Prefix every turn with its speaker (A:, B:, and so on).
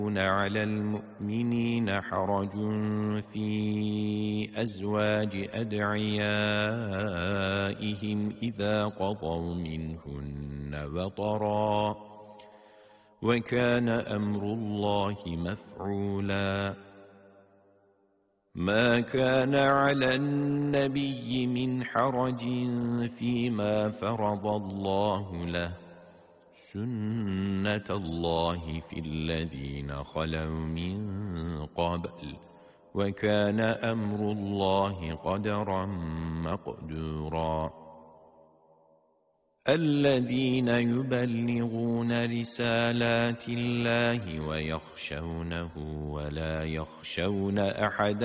A: على المؤمنين حرج في أزواج أدعيائهم إذا قضوا منهن وطرا وكان أمر الله مفعولا ما كان على النبي من حرج فيما فرض الله له سنة الله في الذين خلوا من قبل وكان أمر الله قدرا مقدورا الذين يبلغون رسالات الله ويخشونه ولا يخشون أحدا